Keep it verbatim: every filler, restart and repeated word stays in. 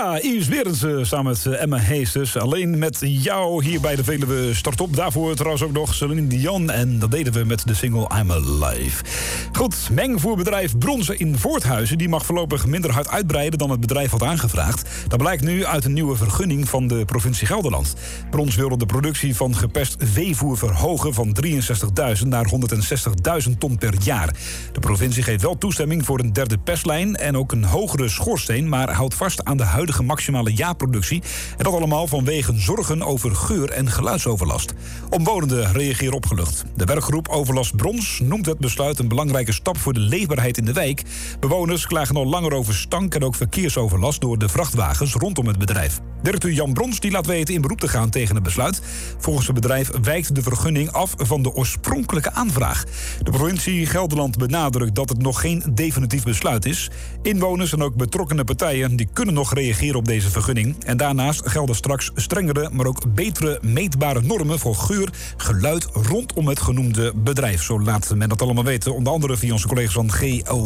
Ja, Yves Berendsen samen met uh, Emma Heesters. Alleen met jou hier bij de Veluwe Start Op. Daarvoor trouwens ook nog Celine Dion. En dat deden we met de single I'm Alive. Goed, mengvoerbedrijf Bronzen in Voorthuizen... die mag voorlopig minder hard uitbreiden dan het bedrijf had aangevraagd. Dat blijkt nu uit een nieuwe vergunning van de provincie Gelderland. Brons wilde de productie van gepest veevoer verhogen... van drieënzestigduizend naar honderdzestigduizend ton per jaar. De provincie geeft wel toestemming voor een derde pestlijn... en ook een hogere schoorsteen... maar houdt vast aan de huidige maximale jaarproductie. En dat allemaal vanwege zorgen over geur- en geluidsoverlast. Omwonenden reageren opgelucht. De werkgroep Overlast Brons noemt het besluit een belangrijke stap voor de leefbaarheid in de wijk. Bewoners klagen al langer over stank en ook verkeersoverlast door de vrachtwagens rondom het bedrijf. Directeur Jan Brons die laat weten in beroep te gaan tegen het besluit. Volgens het bedrijf wijkt de vergunning af van de oorspronkelijke aanvraag. De provincie Gelderland benadrukt dat het nog geen definitief besluit is. Inwoners en ook betrokkenen partijen die kunnen nog reageren op deze vergunning. En daarnaast gelden straks strengere, maar ook betere meetbare normen voor geur, geluid rondom het genoemde bedrijf. Zo laat men dat allemaal weten, onder andere via onze collega's van G O.